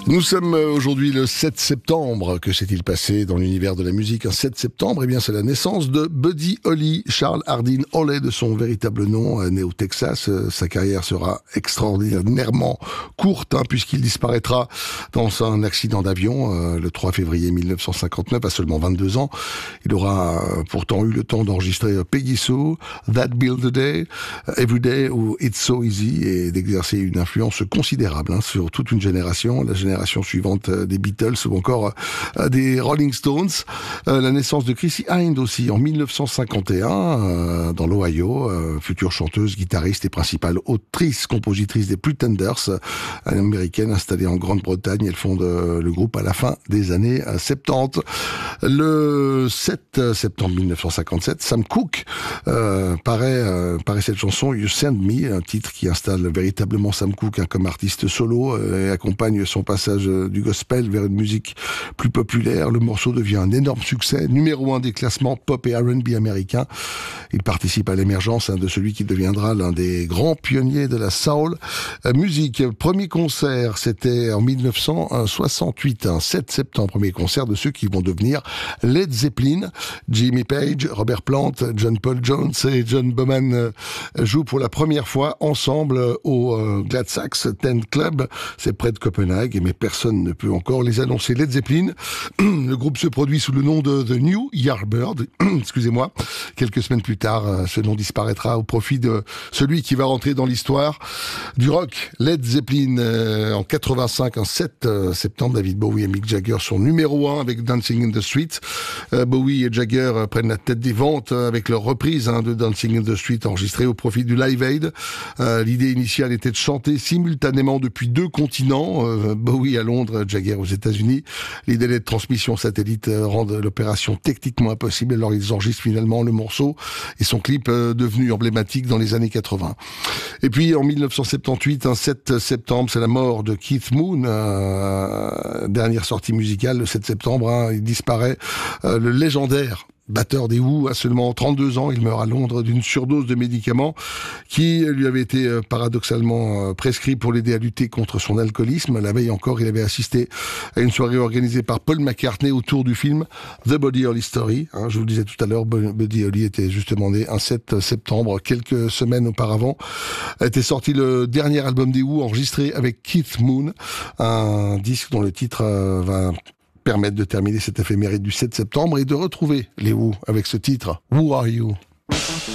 Nous sommes aujourd'hui le 7 septembre. Que s'est-il passé dans l'univers de la musique un 7 septembre? Eh bien, c'est la naissance de Buddy Holly, Charles Hardin Holly de son véritable nom, né au Texas. Sa carrière sera extraordinairement courte, puisqu'il disparaîtra dans un accident d'avion le 3 février 1959, à seulement 22 ans. Il aura pourtant eu le temps d'enregistrer Peggy Sue, That Build the Day, Every Day ou It's So Easy, et d'exercer une influence considérable sur toute une génération, la génération suivante des Beatles ou encore des Rolling Stones. La naissance de Chrissie Hynde aussi en 1951 dans l'Ohio, future chanteuse, guitariste et principale autrice, compositrice des Pretenders, américaine installée en Grande-Bretagne. Elle fonde le groupe à la fin des années 70. Le 7 septembre 1957, Sam Cooke paraît cette chanson You Send Me, un titre qui installe véritablement Sam Cooke comme artiste solo et accompagne son passage du gospel vers une musique plus populaire. Le morceau devient un énorme succès, numéro 1 des classements pop et R&B américains. Il participe à l'émergence de celui qui deviendra l'un des grands pionniers de la soul musique. Premier concert, c'était en 1968, 7 septembre, premier concert de ceux qui vont devenir Led Zeppelin. Jimmy Page, Robert Plant, John Paul Jones et John Bonham jouent pour la première fois ensemble au Gladsaxe Tent Club. C'est près de Copenhague, mais personne ne peut encore les annoncer. Led Zeppelin, le groupe se produit sous le nom de The New Yardbird. Excusez-moi. Quelques semaines plus tard, ce nom disparaîtra au profit de celui qui va rentrer dans l'histoire du rock. Led Zeppelin, en 85, en 7 septembre, David Bowie et Mick Jagger sont numéro 1 avec Dancing in the Street. Bowie et Jagger prennent la tête des ventes avec leur reprise de Dancing in the Street enregistrée au profit du Live Aid. L'idée initiale était de chanter simultanément depuis 2 continents, Bowie à Londres, Jagger aux États-Unis. Les délais de transmission satellite rendent l'opération techniquement impossible, alors ils enregistrent finalement le morceau et son clip devenu emblématique dans les années 80. Et puis en 1978, 7 septembre, c'est la mort de Keith Moon, dernière sortie musicale le 7 septembre, il disparaît, le légendaire batteur des Who, à seulement 32 ans. Il meurt à Londres d'une surdose de médicaments qui lui avait été paradoxalement prescrit pour l'aider à lutter contre son alcoolisme. La veille encore, il avait assisté à une soirée organisée par Paul McCartney autour du film The Buddy Holly Story. Je vous le disais tout à l'heure, Buddy Holly était justement né un 7 septembre. Quelques semaines auparavant était sorti le dernier album des Who enregistré avec Keith Moon, un disque dont le titre va permettre de terminer cette éphéméride du 7 septembre et de retrouver les Who avec ce titre Who Are You?